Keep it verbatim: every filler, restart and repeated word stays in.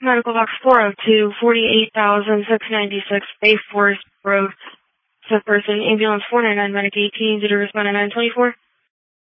Medical Box four oh two, forty-eight thousand six hundred ninety-six, Bay Forest Road, fifth person, ambulance four nine nine, medic eighteen, did you respond to nine twenty-four?